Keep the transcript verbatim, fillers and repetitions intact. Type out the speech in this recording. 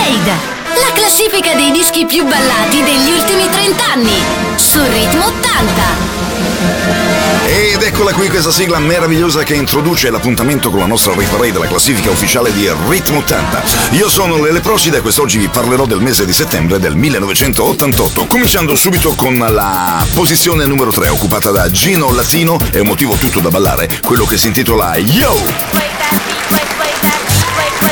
Parade, la classifica dei dischi più ballati degli ultimi trent'anni su Ritmo ottanta. Ed eccola qui questa sigla meravigliosa che introduce l'appuntamento con la nostra Rit Parade, la classifica ufficiale di Ritmo ottanta. Io sono Lele Procida e quest'oggi vi parlerò del mese di settembre del millenovecentottantotto, cominciando subito con la posizione numero tre occupata da Gino Latino. È un motivo tutto da ballare, quello che si intitola Yo!